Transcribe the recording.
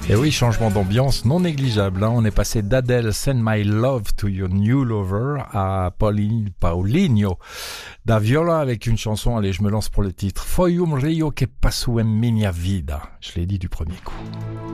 Et oui, changement d'ambiance non négligeable. On est passé d'Adele Send My Love to Your New Lover à Paulinho da Viola avec une chanson, allez, je me lance pour le titre. Foi Rio que passou em minha vida. Je l'ai dit du premier coup.